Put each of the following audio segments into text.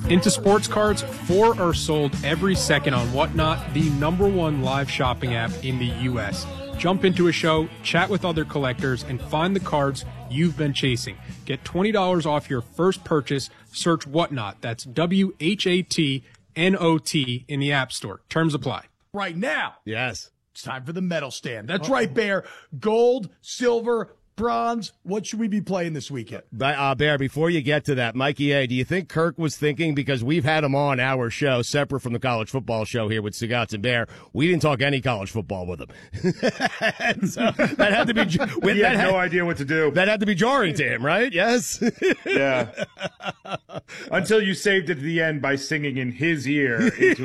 Into sports cards, 4 are sold every second on Whatnot, the #1 live shopping app in the U.S. Jump into a show, chat with other collectors, and find the cards you've been chasing. Get $20 off your first purchase. Search Whatnot. That's WHATNOT in the App Store. Terms apply. Right now. Yes. It's time for the medal stand. That's right, Bear. Gold, silver, bronze. What should we be playing this weekend? Bear, before you get to that, Mikey A., do you think Kirk was thinking, because we've had him on our show, separate from the college football show here with Sagatz and Bear, we didn't talk any college football with him. So that had to be... He had no idea what to do. That had to be jarring to him, right? Yes? Yeah. Until you saved it at the end by singing in his ear into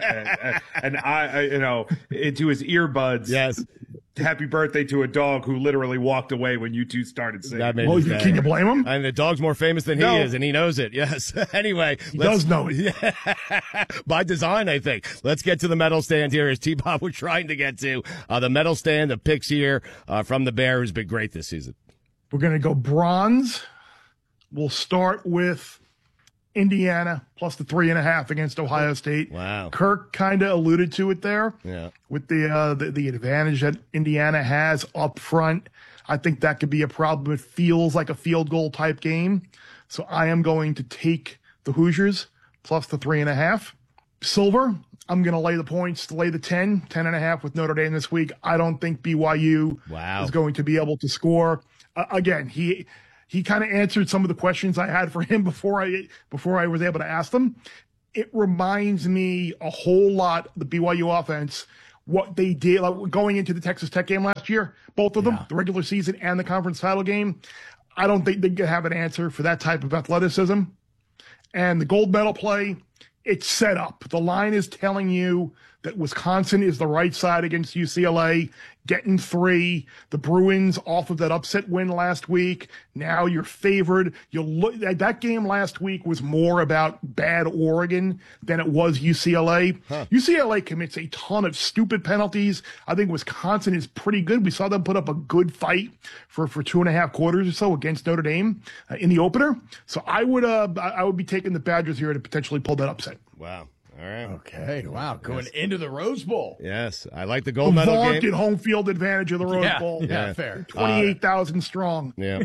into his earbuds. Yes. Happy birthday to a dog who literally walked away when you two started singing. That made Well, his day. can you blame him? And the dog's more famous than he is, and he knows it. Yes. Anyway. He does know it. Yeah. By design, I think. Let's get to the medal stand here, as T-Bob was trying to get to. The medal stand, the picks here from the Bear, who's been great this season. We're going to go bronze. We'll start with Indiana plus the 3.5 against Ohio State. Wow. Kirk kind of alluded to it there. Yeah. With the advantage that Indiana has up front. I think that could be a problem. It feels like a field goal type game. So I am going to take the Hoosiers plus the 3.5. Silver, I'm going to lay the points, lay the 10.5 with Notre Dame this week. I don't think BYU is going to be able to score. Again, he kind of answered some of the questions I had for him before I was able to ask them. It reminds me a whole lot, the BYU offense, what they did going into the Texas Tech game last year, both of them, the regular season and the conference title game. I don't think they have an answer for that type of athleticism. And the gold medal play, it's set up. The line is telling you that Wisconsin is the right side against UCLA, getting 3. The Bruins off of that upset win last week. Now you're favored. That game last week was more about bad Oregon than it was UCLA. UCLA commits a ton of stupid penalties. I think Wisconsin is pretty good. We saw them put up a good fight for 2.5 quarters or so against Notre Dame in the opener. So I would be taking the Badgers here to potentially pull that upset. Wow. All right. Okay. Wow. Going into the Rose Bowl. Yes. I like the gold medal game. Vaunted home field advantage of the Rose Bowl. Yeah, fair. 28,000 strong. Yeah.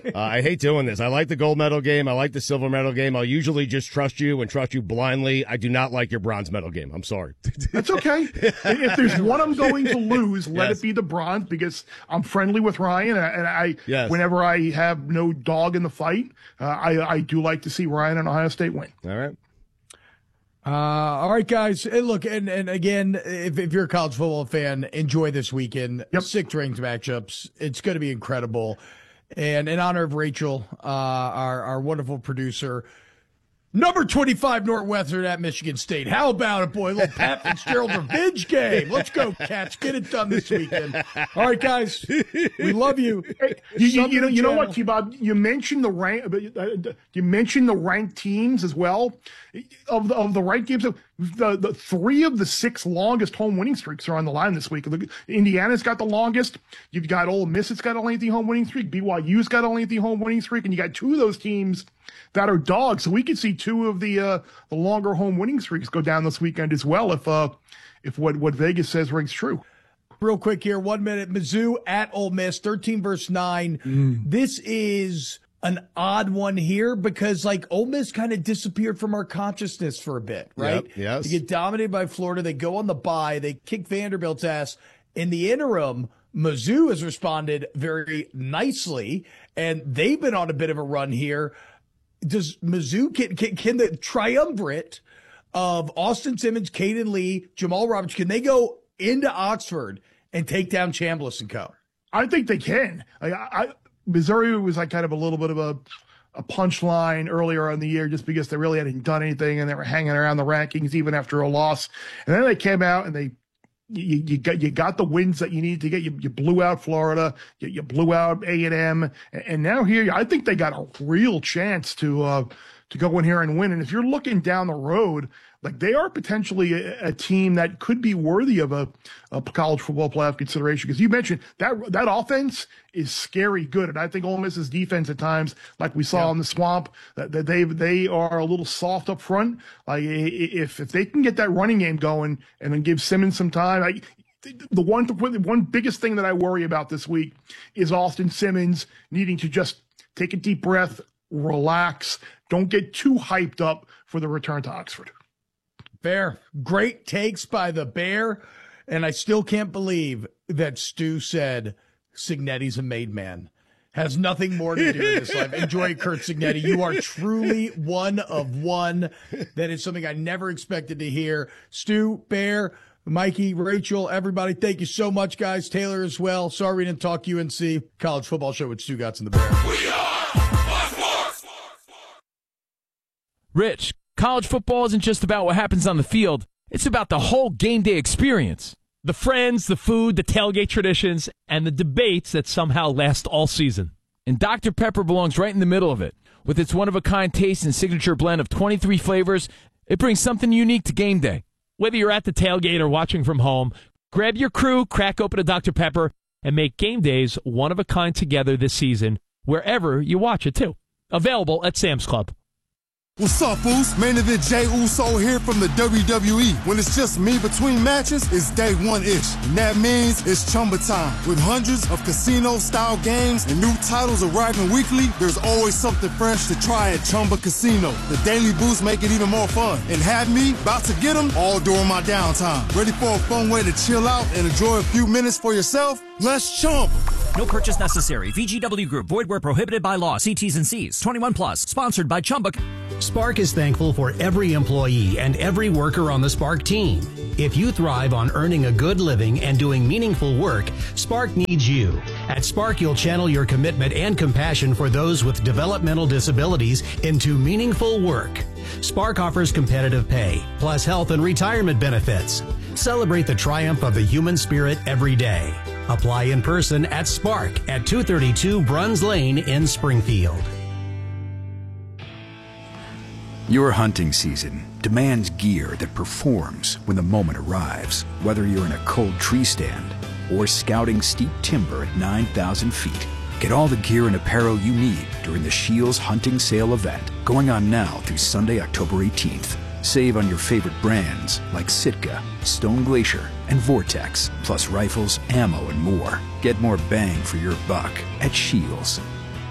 I hate doing this. I like the gold medal game. I like the silver medal game. I'll usually just trust you and trust you blindly. I do not like your bronze medal game. I'm sorry. That's okay. If there's one I'm going to lose, let it be the bronze, because I'm friendly with Ryan, and whenever I have no dog in the fight, I do like to see Ryan and Ohio State win. All right. All right, guys. And look, and again, if you're a college football fan, enjoy this weekend. Sick drinks matchups. It's going to be incredible. And in honor of Rachel, our wonderful producer, number 25 Northwestern at Michigan State. How about it, boy? A little Pat Fitzgerald revenge game. Let's go, Cats. Get it done this weekend. All right, guys. We love you. Hey, you know what, T-Bob? You mentioned the ranked teams as well. Of the ranked games, the 3 of the 6 longest home winning streaks are on the line this week. Indiana's got the longest. You've got Ole Miss that's got a lengthy home winning streak. BYU's got a lengthy home winning streak, and you got 2 of those teams that are dogs. So we could see 2 of the longer home winning streaks go down this weekend as well if what Vegas says rings true. Real quick here, 1 minute. Mizzou at Ole Miss, 13-9. This is an odd one here because Ole Miss kind of disappeared from our consciousness for a bit, right? Yep, yes. They get dominated by Florida. They go on the bye. They kick Vanderbilt's ass. In the interim, Mizzou has responded very nicely, and they've been on a bit of a run here. Does Mizzou, can the triumvirate of Austin Simmons, Caden Lee, Jamal Roberts, can they go into Oxford and take down Chambliss and co? I think they can. Missouri was kind of a little bit of a punchline earlier in the year just because they really hadn't done anything and they were hanging around the rankings even after a loss. And then they came out and you got the wins that you needed to get. You blew out Florida. You blew out A&M. And now here, I think they got a real chance to to go in here and win. And if you're looking down the road, like they are potentially a team that could be worthy of a college football playoff consideration. Because you mentioned that offense is scary good. And I think Ole Miss's defense at times, like we saw in the Swamp, that they are a little soft up front. Like if they can get that running game going and then give Simmons some time, the one biggest thing that I worry about this week is Austin Simmons needing to just take a deep breath, relax, don't get too hyped up for the return to Oxford. Fair. Great takes by the Bear. And I still can't believe that Stu said Cignetti's a made man. Has nothing more to do with this life. Enjoy Curt Cignetti. You are truly one of one. That is something I never expected to hear. Stu, Bear, Mikey, Rachel, everybody, thank you so much, guys. Taylor as well. Sorry we didn't talk UNC. College Football Show with Stugotz and the Bear. We are Sports. Rich, college football isn't just about what happens on the field. It's about the whole game day experience. The friends, the food, the tailgate traditions, and the debates that somehow last all season. And Dr. Pepper belongs right in the middle of it. With its one-of-a-kind taste and signature blend of 23 flavors, it brings something unique to game day. Whether you're at the tailgate or watching from home, grab your crew, crack open a Dr. Pepper, and make game days one-of-a-kind together this season, wherever you watch it, too. Available at Sam's Club. What's up, Uso? Main event Jey Uso here from the WWE. When it's just me between matches, it's day one-ish. And that means it's Chumba time. With hundreds of casino-style games and new titles arriving weekly, there's always something fresh to try at Chumba Casino. The daily boosts make it even more fun. And have me about to get them all during my downtime. Ready for a fun way to chill out and enjoy a few minutes for yourself? Let's Chumba. No purchase necessary. VGW Group. Void where prohibited by law. See T's and C's. 21 plus. Sponsored by Chumba. Spark is thankful for every employee and every worker on the Spark team. If you thrive on earning a good living and doing meaningful work, Spark needs you. At Spark, you'll channel your commitment and compassion for those with developmental disabilities into meaningful work. Spark offers competitive pay, plus health and retirement benefits. Celebrate the triumph of the human spirit every day. Apply in person at Spark at 232 Bruns Lane in Springfield. Your hunting season demands gear that performs when the moment arrives. Whether you're in a cold tree stand or scouting steep timber at 9,000 feet, get all the gear and apparel you need during the Scheels Hunting Sale event, going on now through Sunday, October 18th. Save on your favorite brands like Sitka, Stone Glacier, and Vortex, plus rifles, ammo, and more. Get more bang for your buck at Scheels.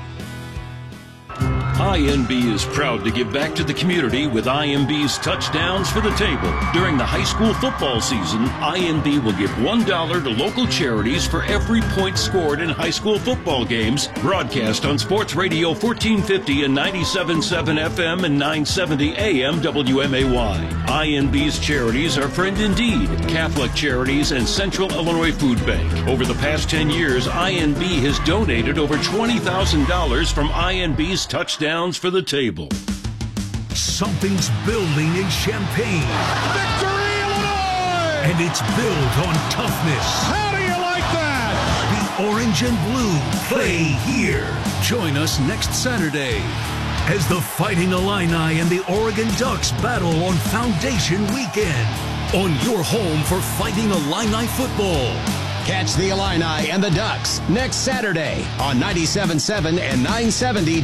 INB is proud to give back to the community with INB's Touchdowns for the Table. During the high school football season, INB will give $1 to local charities for every point scored in high school football games. Broadcast on Sports Radio 1450 and 97.7 FM and 970 AM WMAY. INB's charities are Friend Indeed, Catholic Charities, and Central Illinois Food Bank. Over the past 10 years, INB has donated over $20,000 from INB's Touchdowns for the Table. Something's building in Champaign. Victory, Illinois! And it's built on toughness. How do you like that? The orange and blue play here. Join us next Saturday as the Fighting Illini and the Oregon Ducks battle on Foundation Weekend on your home for Fighting Illini football. Catch the Illini and the Ducks next Saturday on 97.7 and 970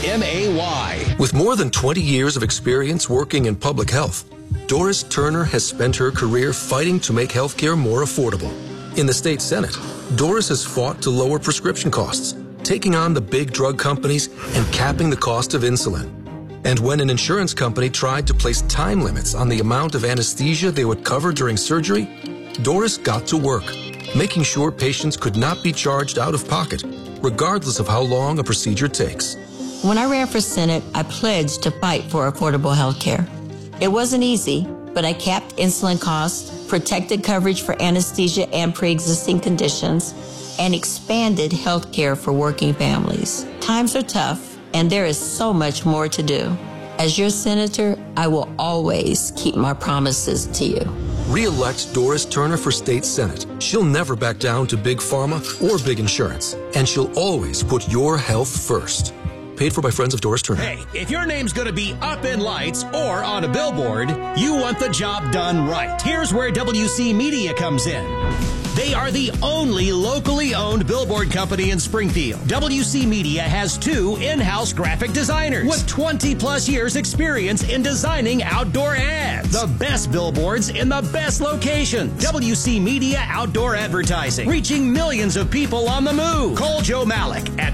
WMAY. With more than 20 years of experience working in public health, Doris Turner has spent her career fighting to make healthcare more affordable. In the state Senate, Doris has fought to lower prescription costs, taking on the big drug companies and capping the cost of insulin. And when an insurance company tried to place time limits on the amount of anesthesia they would cover during surgery, Doris got to work, making sure patients could not be charged out of pocket, regardless of how long a procedure takes. When I ran for Senate, I pledged to fight for affordable health care. It wasn't easy, but I capped insulin costs, protected coverage for anesthesia and pre-existing conditions, and expanded health care for working families. Times are tough, and there is so much more to do. As your senator, I will always keep my promises to you. Re-elect Doris Turner for State Senate. She'll never back down to big pharma or big insurance, and she'll always put your health first. Paid for by Friends of Doris Turner. Hey, if your name's going to be up in lights or on a billboard, you want the job done right. Here's where WC Media comes in. They are the only locally owned billboard company in Springfield. WC Media has 2 in-house graphic designers with 20-plus years experience in designing outdoor ads. The best billboards in the best locations. WC Media Outdoor Advertising, reaching millions of people on the move. Call Joe Malik at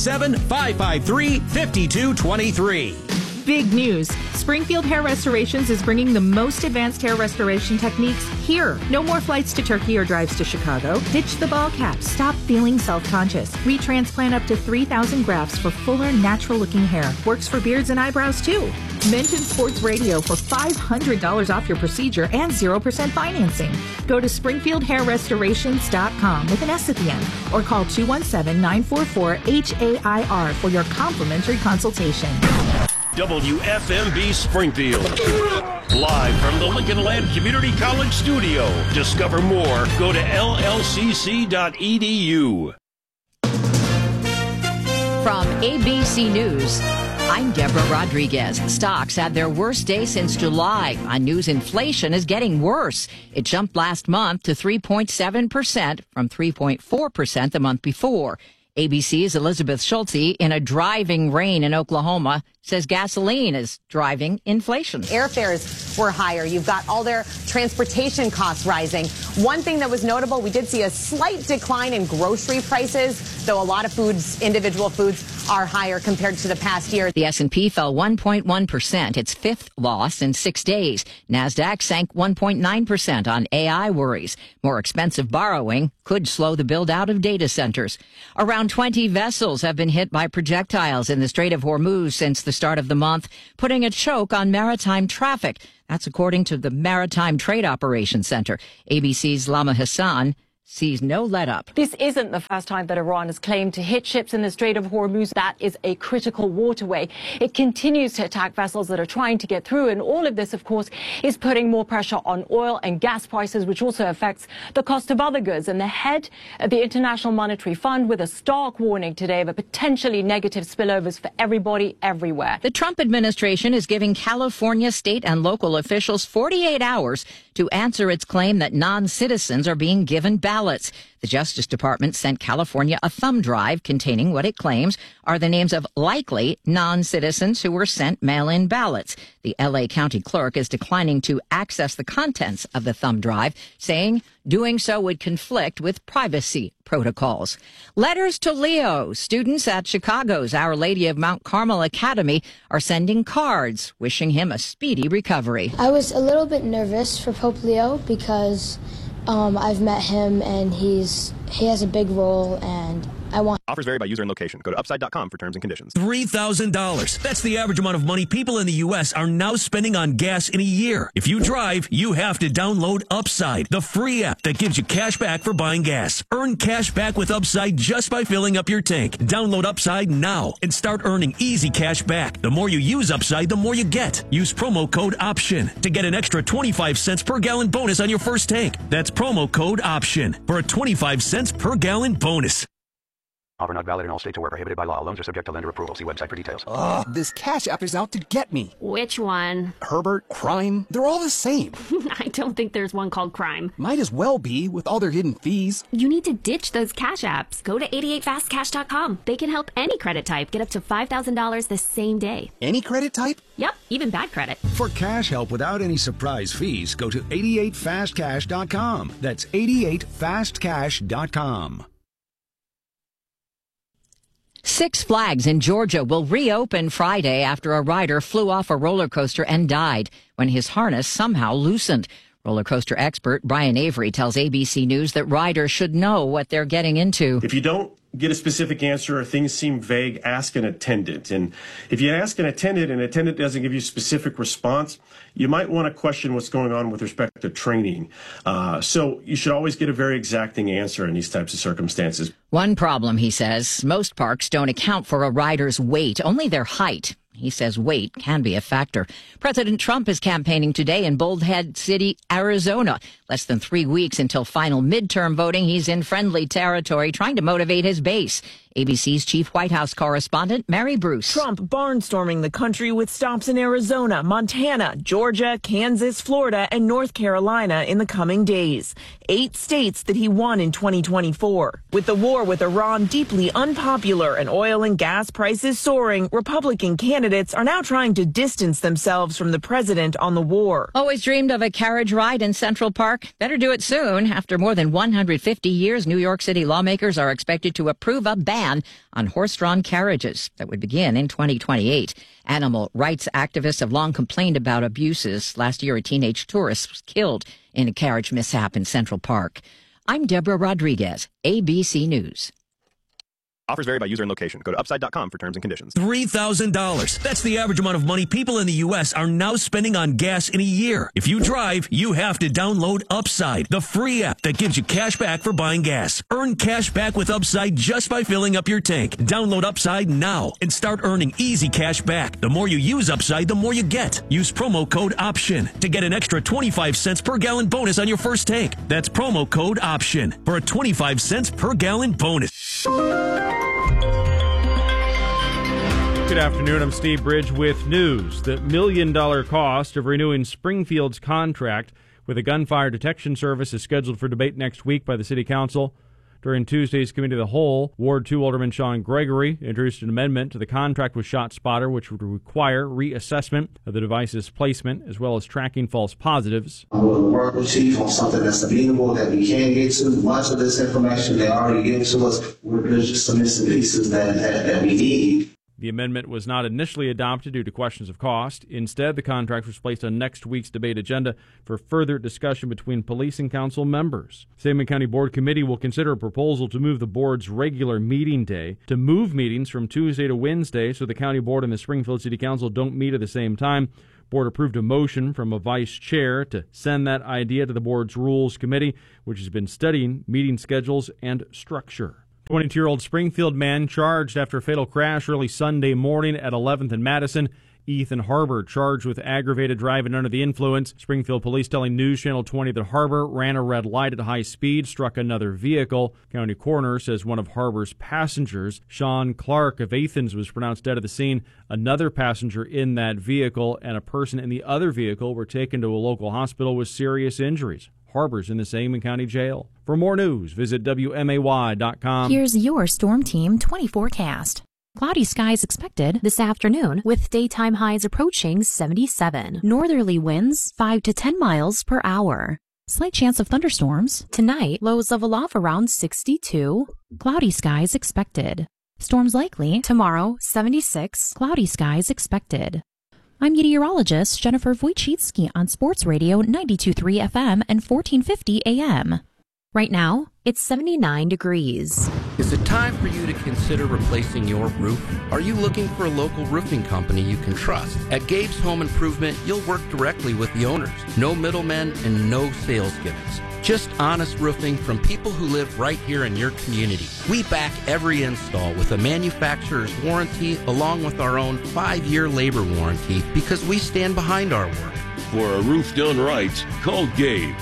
217-553-5223. Big news. Springfield Hair Restorations is bringing the most advanced hair restoration techniques here. No more flights to Turkey or drives to Chicago. Ditch the ball cap. Stop feeling self-conscious. Retransplant up to 3,000 grafts for fuller, natural-looking hair. Works for beards and eyebrows, too. Mention Sports Radio for $500 off your procedure and 0% financing. Go to SpringfieldHairRestorations.com with an S at the end or call 217-944-HAIR for your complimentary consultation. WFMB Springfield. Live from the Lincoln Land Community College studio. Discover more. Go to llcc.edu. From ABC News, I'm Deborah Rodriguez. Stocks had their worst day since July. On news, inflation is getting worse. It jumped last month to 3.7% from 3.4% the month before. ABC's Elizabeth Schulte in a driving rain in Oklahoma says gasoline is driving inflation. Airfares were higher. You've got all their transportation costs rising. One thing that was notable, we did see a slight decline in grocery prices, though a lot of foods, individual foods, are higher compared to the past year. The S&P fell 1.1%, its 5th loss in 6 days. NASDAQ sank 1.9% on AI worries. More expensive borrowing could slow the build-out of data centers. Around 20 vessels have been hit by projectiles in the Strait of Hormuz since the start of the month, putting a choke on maritime traffic. That's according to the Maritime Trade Operations Center. ABC's Lama Hassan sees no let-up. This isn't the first time that Iran has claimed to hit ships in the Strait of Hormuz. That is a critical waterway. It continues to attack vessels that are trying to get through, and all of this, of course, is putting more pressure on oil and gas prices, which also affects the cost of other goods. And the head of the International Monetary Fund with a stark warning today of a potentially negative spillovers for everybody everywhere. The Trump administration is giving California state and local officials 48 hours to answer its claim that non-citizens are being given ballots. The Justice Department sent California a thumb drive containing what it claims are the names of likely non-citizens who were sent mail-in ballots. The L.A. County Clerk is declining to access the contents of the thumb drive, saying doing so would conflict with privacy protocols. Letters to Leo. Students at Chicago's Our Lady of Mount Carmel Academy are sending cards wishing him a speedy recovery. I was a little bit nervous for Pope Leo because I've met him and he has a big role and I want. Offers vary by user and location. Go to upside.com for terms and conditions. $3,000. That's the average amount of money people in the U.S. are now spending on gas in a year. If you drive, you have to download Upside, the free app that gives you cash back for buying gas. Earn cash back with Upside just by filling up your tank. Download Upside now and start earning easy cash back. The more you use Upside, the more you get. Use promo code OPTION to get an extra 25 cents per gallon bonus on your first tank. That's promo code OPTION for a 25 cents per gallon bonus. Offer not valid in all states or where prohibited by law. Loans are subject to lender approval. See website for details. Ugh, this Cash App is out to get me. Which one? Herbert, Crime, they're all the same. I don't think there's one called Crime. Might as well be with all their hidden fees. You need to ditch those Cash Apps. Go to 88fastcash.com. They can help any credit type get up to $5,000 the same day. Any credit type? Yep, even bad credit. For cash help without any surprise fees, go to 88fastcash.com. That's 88fastcash.com. Six Flags in Georgia will reopen Friday after a rider flew off a roller coaster and died when his harness somehow loosened. Roller coaster expert Brian Avery tells ABC News that riders should know what they're getting into. If you don't get a specific answer or things seem vague, ask an attendant. And if you ask an attendant and an attendant doesn't give you a specific response, you might want to question what's going on with respect to training. So you should always get a very exacting answer in these types of circumstances. One problem, he says, most parks don't account for a rider's weight, only their height. He says weight can be a factor. President Trump is campaigning today in Bullhead City, Arizona. Less than 3 weeks until final midterm voting, he's in friendly territory trying to motivate his base. ABC's chief White House correspondent, Mary Bruce. Trump barnstorming the country with stops in Arizona, Montana, Georgia, Kansas, Florida, and North Carolina in the coming days. 8 states that he won in 2024. With the war with Iran deeply unpopular and oil and gas prices soaring, Republican candidates are now trying to distance themselves from the president on the war. Always dreamed of a carriage ride in Central Park? Better do it soon. After more than 150 years, New York City lawmakers are expected to approve a ban on horse-drawn carriages that would begin in 2028. Animal rights activists have long complained about abuses. Last year, a teenage tourist was killed in a carriage mishap in Central Park. I'm Deborah Rodriguez, ABC News. Offers vary by user and location. Go to upside.com for terms and conditions. $3,000. That's the average amount of money people in the U.S. are now spending on gas in a year. If you drive, you have to download Upside, the free app that gives you cash back for buying gas. Earn cash back with Upside just by filling up your tank. Download Upside now and start earning easy cash back. The more you use Upside, the more you get. Use promo code OPTION to get an extra 25 cents per gallon bonus on your first tank. That's promo code OPTION for a 25 cents per gallon bonus. Good afternoon. I'm Steve Bridge with news. The $1 million cost of renewing Springfield's contract with the Gunfire Detection Service is scheduled for debate next week by the City Council. During Tuesday's Committee of the Whole, Ward 2 Alderman Sean Gregory introduced an amendment to the contract with ShotSpotter, which would require reassessment of the device's placement as well as tracking false positives. We'll work with Chief on something that's amenable that we can get to. Much of this information they already give to us. There's just some missing pieces that we need. The amendment was not initially adopted due to questions of cost. Instead, the contract was placed on next week's debate agenda for further discussion between police and council members. Sangamon County Board Committee will consider a proposal to move the board's regular meeting day to move meetings from Tuesday to Wednesday so the county board and the Springfield City Council don't meet at the same time. Board approved a motion from a vice chair to send that idea to the board's Rules Committee, which has been studying meeting schedules and structure. 22-year-old Springfield man charged after a fatal crash early Sunday morning at 11th and Madison. Ethan Harbor charged with aggravated driving under the influence. Springfield police telling News Channel 20 that Harbor ran a red light at high speed, struck another vehicle. County coroner says one of Harbor's passengers, Sean Clark of Athens, was pronounced dead at the scene. Another passenger in that vehicle and a person in the other vehicle were taken to a local hospital with serious injuries. Harbor's in the Sangamon County Jail. For more news, visit WMAY.com. Here's your Storm Team 20 forecast. Cloudy skies expected this afternoon with daytime highs approaching 77. Northerly winds 5 to 10 miles per hour. Slight chance of thunderstorms. Tonight, lows level off around 62. Cloudy skies expected. Storms likely tomorrow, 76. Cloudy skies expected. I'm meteorologist Jennifer Wojcicki on Sports Radio 92.3 FM and 1450 AM. Right now, it's 79 degrees. Is it time for you to consider replacing your roof? Are you looking for a local roofing company you can trust? At Gabe's Home Improvement, you'll work directly with the owners. No middlemen and no sales gimmicks. Just honest roofing from people who live right here in your community. We back every install with a manufacturer's warranty along with our own 5-year labor warranty because we stand behind our work. For a roof done right, call Gabe,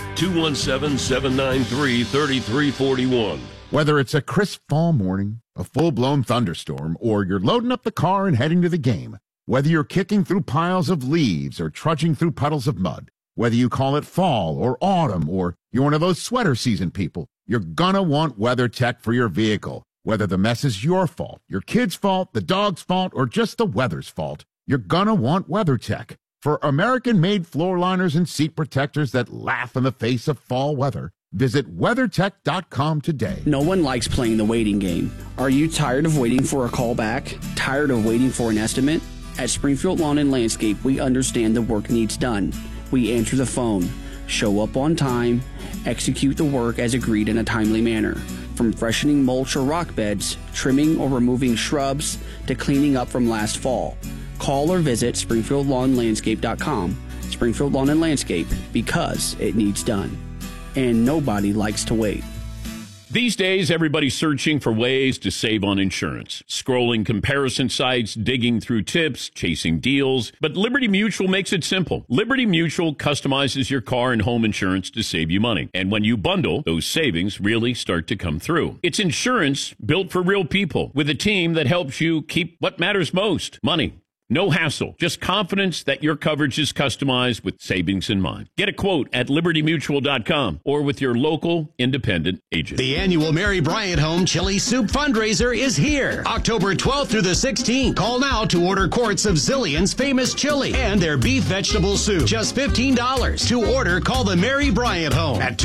217-793-3341. Whether it's a crisp fall morning, a full-blown thunderstorm, or you're loading up the car and heading to the game, whether you're kicking through piles of leaves or trudging through puddles of mud, whether you call it fall or autumn or you're one of those sweater season people, you're gonna want WeatherTech for your vehicle. Whether the mess is your fault, your kid's fault, the dog's fault, or just the weather's fault, you're gonna want WeatherTech. For American-made floor liners and seat protectors that laugh in the face of fall weather, visit WeatherTech.com today. No one likes playing the waiting game. Are you tired of waiting for a call back? Tired of waiting for an estimate? At Springfield Lawn and Landscape, we understand the work needs done. We answer the phone, show up on time, execute the work as agreed in a timely manner. From freshening mulch or rock beds, trimming or removing shrubs, to cleaning up from last fall. Call or visit SpringfieldLawnLandscape.com. Springfield Lawn and Landscape, because it needs done. And nobody likes to wait. These days, everybody's searching for ways to save on insurance. Scrolling comparison sites, digging through tips, chasing deals. But Liberty Mutual makes it simple. Liberty Mutual customizes your car and home insurance to save you money. And when you bundle, those savings really start to come through. It's insurance built for real people with a team that helps you keep what matters most, money. No hassle, just confidence that your coverage is customized with savings in mind. Get a quote at libertymutual.com or with your local independent agent. The annual Mary Bryant Home Chili Soup fundraiser is here. October 12th through the 16th. Call now to order quarts of Zillion's famous chili and their beef vegetable soup. Just $15. To order, call the Mary Bryant Home at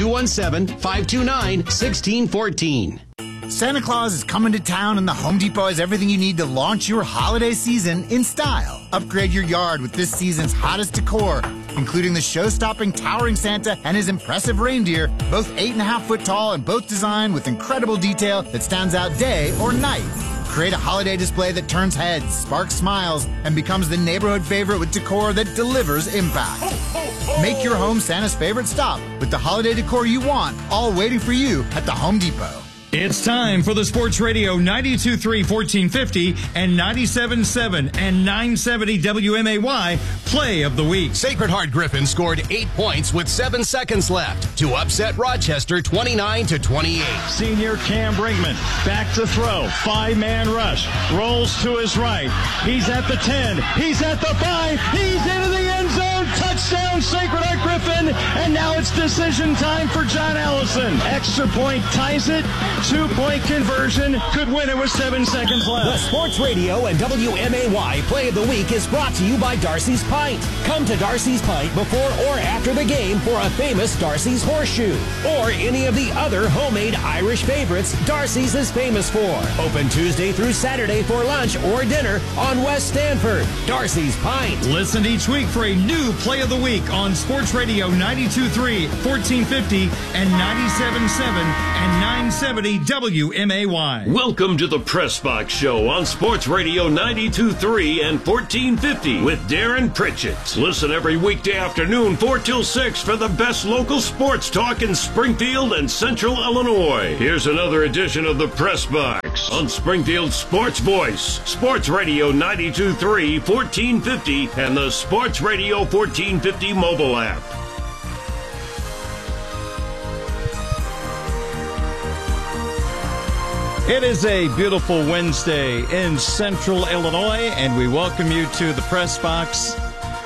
217-529-1614. Santa Claus is coming to town, and the Home Depot has everything you need to launch your holiday season in style. Upgrade your yard with this season's hottest decor, including the show-stopping towering Santa and his impressive reindeer, both 8.5 foot tall and both designed with incredible detail that stands out day or night. Create a holiday display that turns heads, sparks smiles, and becomes the neighborhood favorite with decor that delivers impact. Make your home Santa's favorite stop with the holiday decor you want, all waiting for you at the Home Depot. It's time for the Sports Radio 92.3 1450 and 97.7 and 970 WMAY Play of the Week. Sacred Heart Griffin scored 8 points with 7 seconds left to upset Rochester 29-28. Senior Cam Brinkman back to throw. 5-man rush. Rolls to his right. He's at the 10. He's at the 5. He's into the end zone. Touchdown Sacred Heart Griffin. And now it's decision time for John Allison. Extra point ties it. 2-point conversion, could win it with 7 seconds left. The Sports Radio and WMAY Play of the Week is brought to you by Darcy's Pint. Come to Darcy's Pint before or after the game for a famous Darcy's Horseshoe or any of the other homemade Irish favorites Darcy's is famous for. Open Tuesday through Saturday for lunch or dinner on West Stanford. Darcy's Pint. Listen each week for a new Play of the Week on Sports Radio 92.3, 1450 and 97.7 and 970 WMAY. Welcome to the Press Box Show on Sports Radio 92.3 and 1450 with Darren Pritchett. Listen every weekday afternoon 4 till 6 for the best local sports talk in Springfield and Central Illinois. Here's another edition of the Press Box on Springfield's Sports Voice, Sports Radio 92.3, 1450 and the Sports Radio 1450 mobile app. It is a beautiful Wednesday in Central Illinois, and we welcome you to the Press Box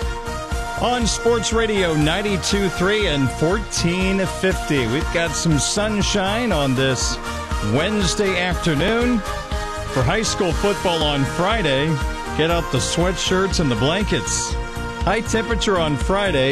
on Sports Radio 92.3 and 1450. We've got some sunshine on this Wednesday afternoon. For high school football on Friday, get out the sweatshirts and the blankets. High temperature on Friday,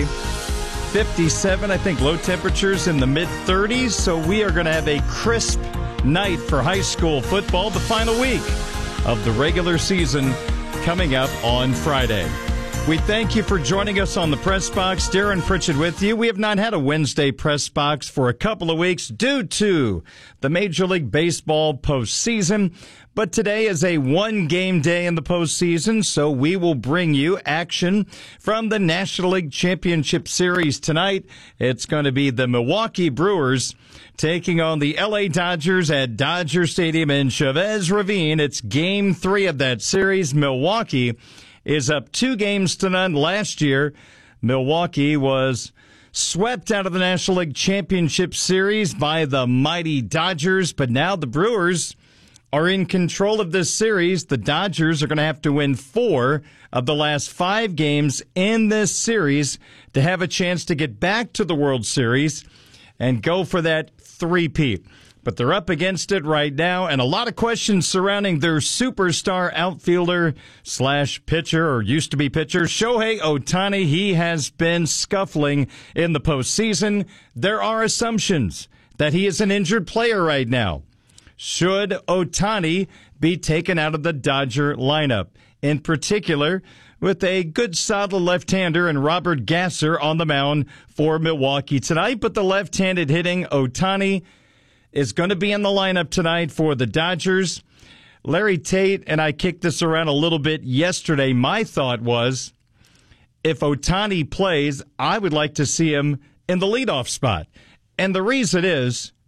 57. I think low temperatures in the mid-30s, so we are going to have a crisp night for high school football, the final week of the regular season coming up on Friday. We thank you for joining us on the Press Box. Darren Pritchett with you. We have not had a Wednesday Press Box for a couple of weeks due to the Major League Baseball postseason. But today is a one-game day in the postseason, so we will bring you action from the National League Championship Series tonight. It's going to be the Milwaukee Brewers taking on the LA Dodgers at Dodger Stadium in Chavez Ravine. It's Game 3 of that series. Milwaukee is up 2-0 last year. Milwaukee was swept out of the National League Championship Series by the mighty Dodgers, but now the Brewers are in control of this series. The Dodgers are going to have to win 4 of the last 5 games in this series to have a chance to get back to the World Series and go for that three-peat. But they're up against it right now, and a lot of questions surrounding their superstar outfielder / pitcher, or used to be pitcher, Shohei Ohtani. He has been scuffling in the postseason. There are assumptions that he is an injured player right now. Should Ohtani be taken out of the Dodger lineup? In particular, with a good solid left-hander and Robert Gasser on the mound for Milwaukee tonight. But the left-handed hitting Ohtani is going to be in the lineup tonight for the Dodgers. Larry Tate and I kicked this around a little bit yesterday. My thought was, if Ohtani plays, I would like to see him in the leadoff spot. And the reason is,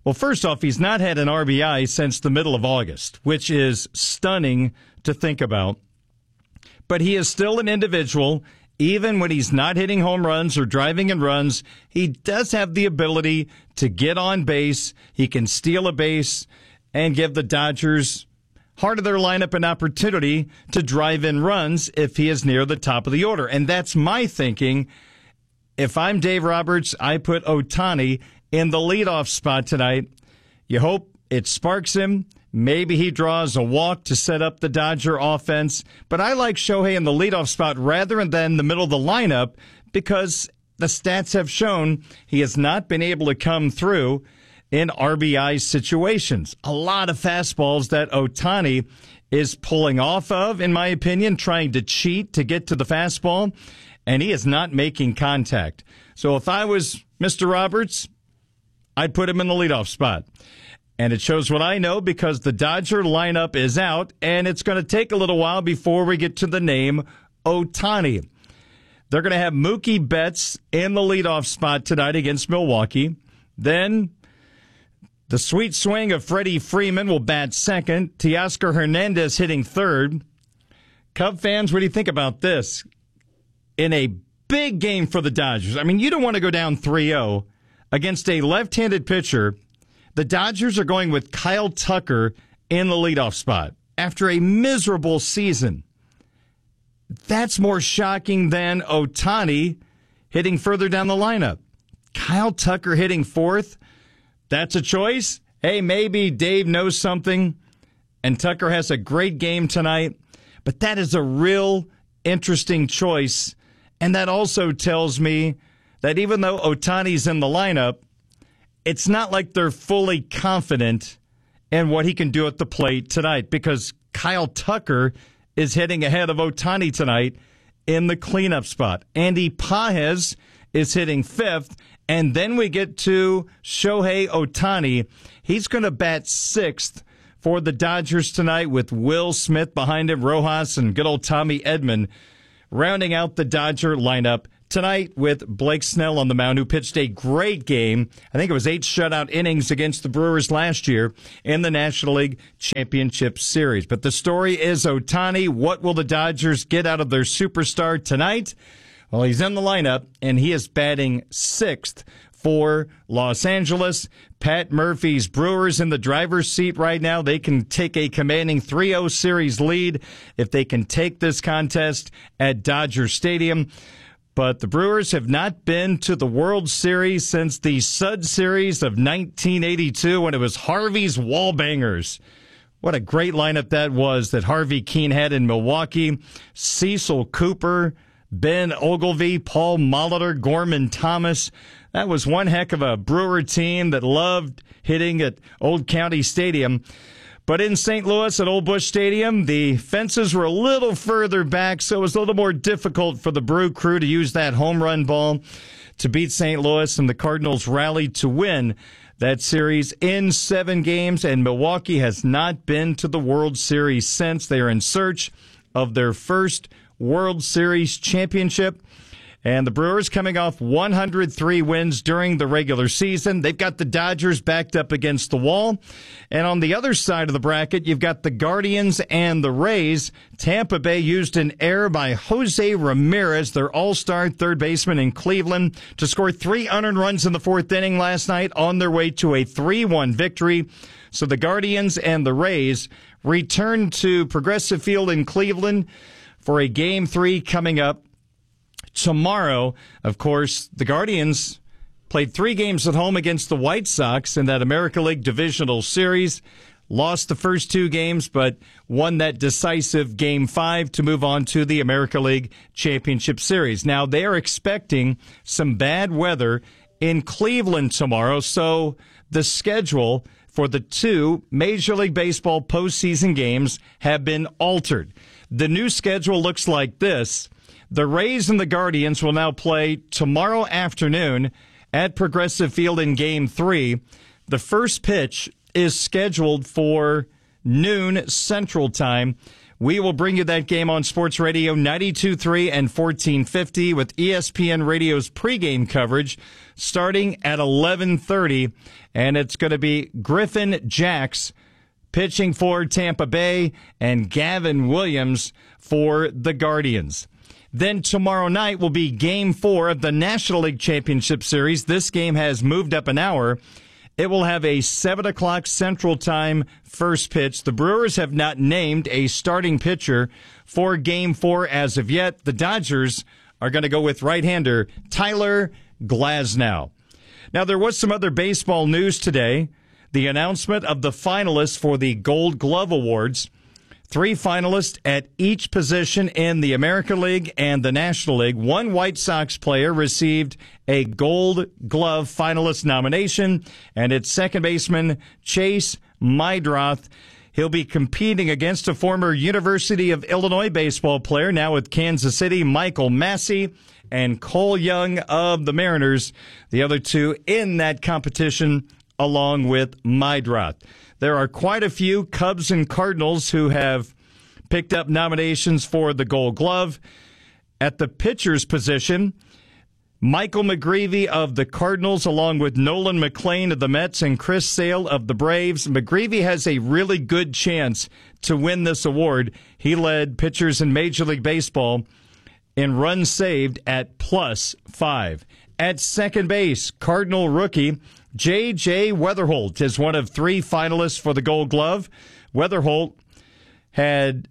Well, first off, he's not had an RBI since the middle of August, which is stunning to think about. But he is still an individual. Even when he's not hitting home runs or driving in runs, he does have the ability to get on base. He can steal a base and give the Dodgers, heart of their lineup, an opportunity to drive in runs if he is near the top of the order. And that's my thinking. If I'm Dave Roberts, I put Ohtani in the leadoff spot tonight. You hope it sparks him. Maybe he draws a walk to set up the Dodger offense. But I like Shohei in the leadoff spot rather than the middle of the lineup because the stats have shown he has not been able to come through in RBI situations. A lot of fastballs that Ohtani is pulling off of, in my opinion, trying to cheat to get to the fastball, and he is not making contact. So if I was Mr. Roberts, I'd put him in the leadoff spot. And it shows what I know because the Dodger lineup is out, and it's going to take a little while before we get to the name Ohtani. They're going to have Mookie Betts in the leadoff spot tonight against Milwaukee. Then the sweet swing of Freddie Freeman will bat second. Teoscar Hernandez hitting third. Cub fans, what do you think about this? In a big game for the Dodgers. I mean, you don't want to go down 3-0 against a left-handed pitcher. The Dodgers are going with Kyle Tucker in the leadoff spot after a miserable season. That's more shocking than Ohtani hitting further down the lineup. Kyle Tucker hitting fourth. That's a choice. Hey, maybe Dave knows something and Tucker has a great game tonight, but that is a real interesting choice. And that also tells me that even though Ohtani's in the lineup, it's not like they're fully confident in what he can do at the plate tonight because Kyle Tucker is hitting ahead of Ohtani tonight in the cleanup spot. Andy Pages is hitting fifth, and then we get to Shohei Ohtani. He's going to bat sixth for the Dodgers tonight with Will Smith behind him, Rojas, and good old Tommy Edman rounding out the Dodger lineup tonight with Blake Snell on the mound, who pitched a great game. I think it was 8 shutout innings against the Brewers last year in the National League Championship Series. But the story is Ohtani. What will the Dodgers get out of their superstar tonight? Well, he's in the lineup, and he is batting sixth for Los Angeles. Pat Murphy's Brewers in the driver's seat right now. They can take a commanding 3-0 series lead if they can take this contest at Dodger Stadium. But the Brewers have not been to the World Series since the Sud Series of 1982 when it was Harvey's Wallbangers. What a great lineup that was that Harvey Keene had in Milwaukee. Cecil Cooper, Ben Ogilvy, Paul Molitor, Gorman Thomas. That was one heck of a Brewer team that loved hitting at Old County Stadium. But in St. Louis at Old Busch Stadium, the fences were a little further back, so it was a little more difficult for the Brew crew to use that home run ball to beat St. Louis, and the Cardinals rallied to win that series in 7 games, and Milwaukee has not been to the World Series since. They are in search of their first World Series championship. And the Brewers coming off 103 wins during the regular season. They've got the Dodgers backed up against the wall. And on the other side of the bracket, you've got the Guardians and the Rays. Tampa Bay used an error by Jose Ramirez, their all-star third baseman in Cleveland, to score 3 unearned runs in the 4th inning last night on their way to a 3-1 victory. So the Guardians and the Rays return to Progressive Field in Cleveland for a Game 3 coming up tomorrow. Of course, the Guardians played 3 games at home against the White Sox in that American League Divisional Series. Lost the first 2 games, but won that decisive Game 5 to move on to the American League Championship Series. Now, they are expecting some bad weather in Cleveland tomorrow, so the schedule for the 2 Major League Baseball postseason games have been altered. The new schedule looks like this. The Rays and the Guardians will now play tomorrow afternoon at Progressive Field in Game 3. The first pitch is scheduled for noon Central Time, We will bring you that game on Sports Radio 92.3 and 1450 with ESPN Radio's pregame coverage starting at 11:30. And it's going to be Griffin Jacks pitching for Tampa Bay and Gavin Williams for the Guardians. Then tomorrow night will be Game 4 of the National League Championship Series. This game has moved up an hour. It will have a 7 o'clock Central Time first pitch. The Brewers have not named a starting pitcher for Game 4 as of yet. The Dodgers are going to go with right-hander Tyler Glasnow. Now, there was some other baseball news today. The announcement of the finalists for the Gold Glove Awards. 3 finalists at each position in the American League and the National League. One White Sox player received a Gold Glove finalist nomination, and it's second baseman Chase Meidroth. He'll be competing against a former University of Illinois baseball player, now with Kansas City, Michael Massey, and Cole Young of the Mariners, the other two in that competition, along with Meidroth. There are quite a few Cubs and Cardinals who have picked up nominations for the Gold Glove. At the pitcher's position, Michael McGreevy of the Cardinals, along with Nolan McLean of the Mets and Chris Sale of the Braves. McGreevy has a really good chance to win this award. He led pitchers in Major League Baseball in runs saved at +5. At second base, Cardinal rookie J.J. Weatherholt is one of 3 finalists for the Gold Glove. Weatherholt had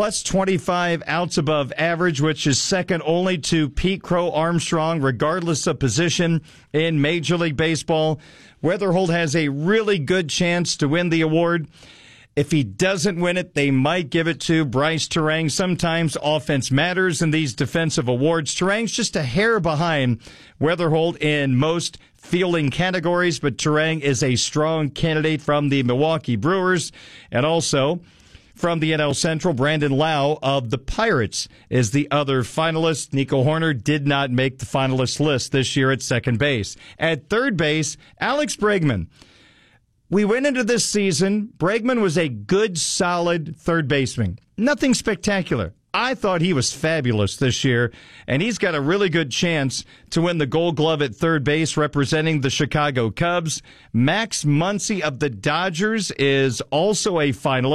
+25 outs above average, which is second only to Pete Crow Armstrong, regardless of position in Major League Baseball. Weatherholt has a really good chance to win the award. If he doesn't win it, they might give it to Bryce Turang. Sometimes offense matters in these defensive awards. Turang's just a hair behind Weatherholt in most fielding categories, but Turang is a strong candidate from the Milwaukee Brewers. And also from the NL Central, Brandon Lau of the Pirates is the other finalist. Nico Horner did not make the finalist list this year at second base. At third base, Alex Bregman. We went into this season, Bregman was a good, solid third baseman. Nothing spectacular. I thought he was fabulous this year, and he's got a really good chance to win the Gold Glove at third base representing the Chicago Cubs. Max Muncy of the Dodgers is also a finalist.